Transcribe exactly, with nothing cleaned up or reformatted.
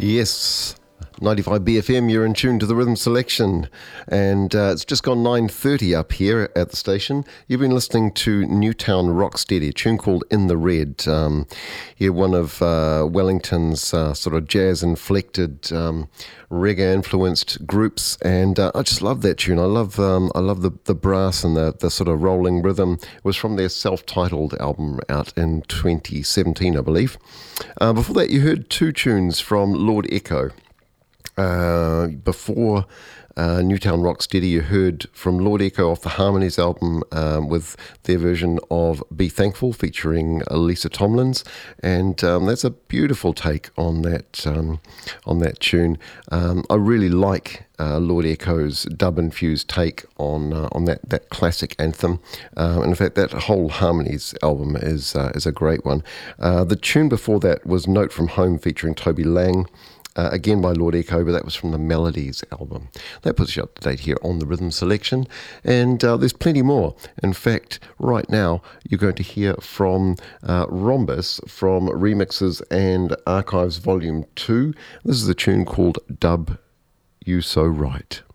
Yes, ninety-five B F M, you're in tune to the Rhythm Selection, and uh, it's just gone nine thirty up here at the station. You've been listening to Newtown Rocksteady, a tune called In the Red. Um, yeah, one of uh, Wellington's uh, sort of jazz-inflected, um, reggae-influenced groups, and uh, I just love that tune. I love um, I love the, the brass and the, the sort of rolling rhythm. It was from their self-titled album out in twenty seventeen, I believe. Uh, before that, you heard two tunes from Lord Echo. Uh, before uh, Newtown Rocksteady, you heard from Lord Echo off the Harmonies album um, with their version of Be Thankful featuring Lisa Tomlins, and um, that's a beautiful take on that um, on that tune. Um, I really like uh, Lord Echo's dub-infused take on uh, on that, that classic anthem. Uh, and in fact, that whole Harmonies album is uh, is a great one. Uh, the tune before that was Note from Home featuring Toby Lang. Uh, again by Lord Echo, but that was from the Melodies album. That puts you up to date here on the Rhythm Selection, and uh, there's plenty more. In fact, right now, you're going to hear from uh, Rhombus from Remixes and Archives Volume two. This is a tune called Dub You So Right.